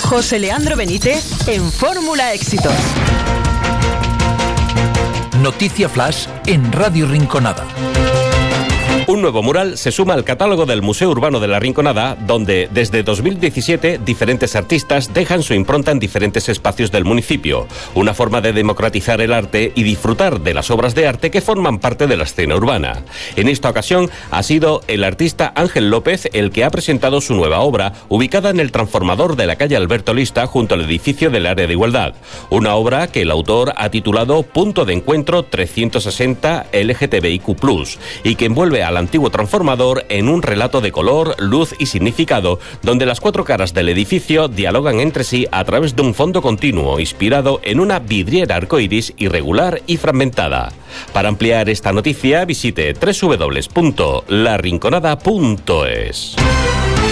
José Leandro Benítez en Fórmula Éxitos. Noticia Flash en Radio Rinconada. Un nuevo mural se suma al catálogo del Museo Urbano de la Rinconada, donde desde 2017 diferentes artistas dejan su impronta en diferentes espacios del municipio. Una forma de democratizar el arte y disfrutar de las obras de arte que forman parte de la escena urbana. En esta ocasión ha sido el artista Ángel López el que ha presentado su nueva obra, ubicada en el transformador de la calle Alberto Lista, junto al edificio del Área de Igualdad. Una obra que el autor ha titulado Punto de Encuentro 360 LGTBIQ+, y que envuelve al antiguo transformador en un relato de color, luz y significado, donde las cuatro caras del edificio dialogan entre sí a través de un fondo continuo inspirado en una vidriera arcoiris irregular y fragmentada. Para ampliar esta noticia, visite www.larinconada.es.